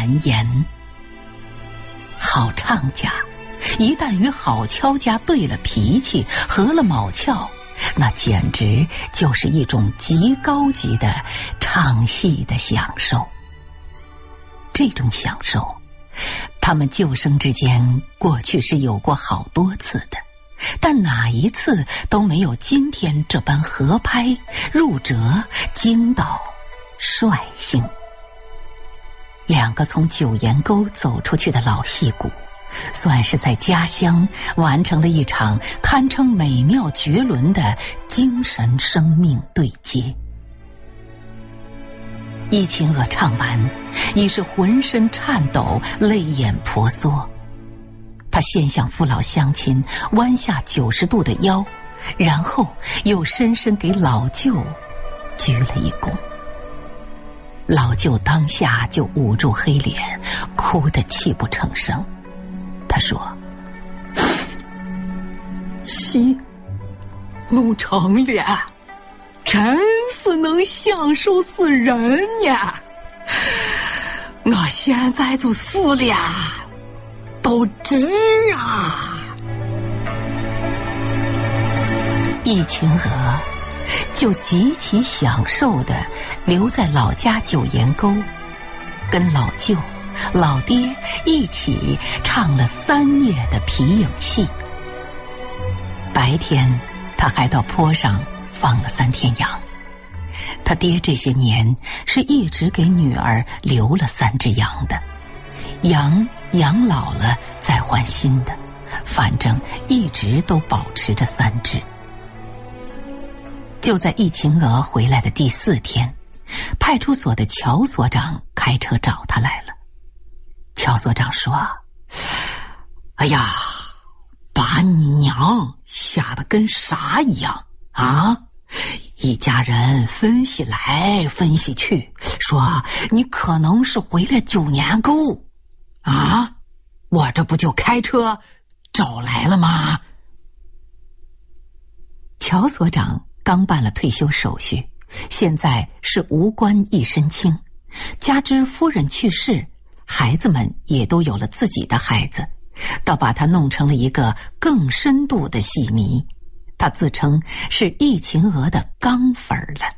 难言。好唱家一旦与好敲家对了脾气，合了卯窍，那简直就是一种极高级的唱戏的享受。这种享受他们旧生之间过去是有过好多次的，但哪一次都没有今天这般合拍、入辙、精到、率性。两个从九岩沟走出去的老戏骨，算是在家乡完成了一场堪称美妙绝伦的精神生命对接。伊秦娥唱完，已是浑身颤抖，泪眼婆娑。他先向父老乡亲弯下90度的腰，然后又深深给老舅鞠了一躬。老舅当下就捂住黑脸，哭得泣不成声。他说：戏弄成了，真是能享受死人呀！我现在就死了，都值啊！伊秦娥就极其享受地留在老家九岩沟，跟老舅、老爹一起唱了3夜的皮影戏。白天他还到坡上放了3天羊。他爹这些年是一直给女儿留了3只羊的，羊养老了再换新的，反正一直都保持着3只。就在伊秦娥回来的第4天，派出所的乔所长开车找他来了。乔所长说：哎呀，把你娘吓得跟啥一样啊！一家人分析来分析去，说你可能是回了9年沟啊！我这不就开车找来了吗？乔所长刚办了退休手续，现在是无官一身轻，加之夫人去世，孩子们也都有了自己的孩子，倒把他弄成了一个更深度的戏迷。他自称是伊秦娥的钢粉了。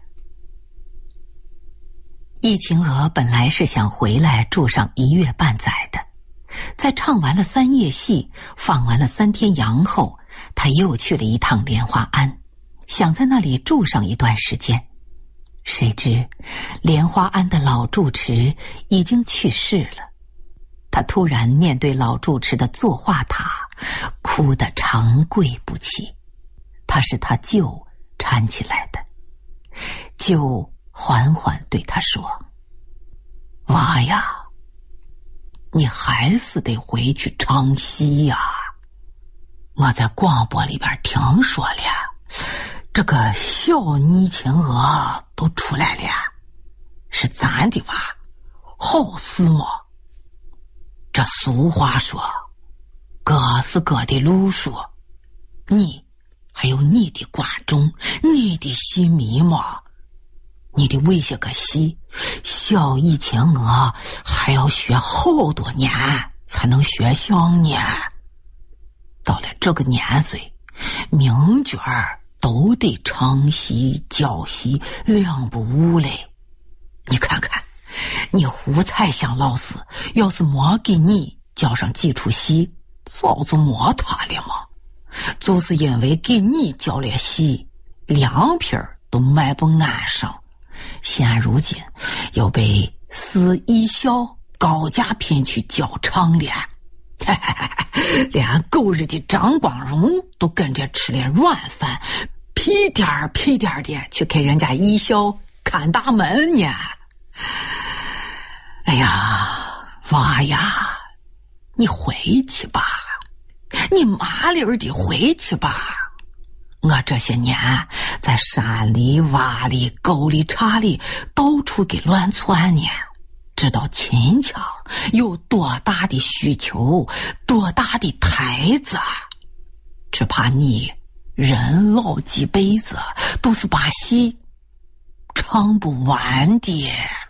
伊秦娥本来是想回来住上1月半载的，在唱完了3夜戏，放完了3天羊后，他又去了一趟莲花庵，想在那里住上一段时间。谁知莲花庵的老住持已经去世了，他突然面对老住持的坐化塔，哭得长跪不起。他是他舅搀起来的，舅缓缓对他说：娃呀，你还是得回去唱戏呀！我在广播里边听说了，这个小伊秦娥都出来了，是咱的娃，好事么？这俗话说，各是各的路数，你还有你的观众，你的戏迷嘛，你得为些个戏，小伊秦娥还要学好多年才能学像呢。到了这个年岁，名角儿都得唱戏教戏，两不误嘞。你看看，你胡才祥老师要是没给你教上几出戏，早就没他了嘛。就是因为给你教了戏，2品都卖不安上，现如今又被市艺校高价聘去教唱了，连狗日的张光荣都跟着吃了软饭，屁颠儿的去给人家艺校看大门呢。哎呀，娃呀，你回去吧，你麻溜的回去吧。我这些年在山里洼里沟里岔里到处给乱窜呢，知道秦腔有多大的需求，多大的台子，只怕你人老几辈子都是把戏唱不完的。